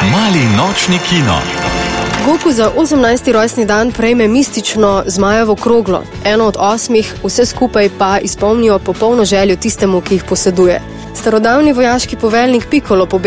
Mali nočni kino. Goku za 18. rojstni dan prejme mistično zmajevo kroglo, eno od 8, vse skupaj pa izpolnijo popolno željo tistemu, ki jih poseduje. Starodavni vojaški poveljnik Piccolo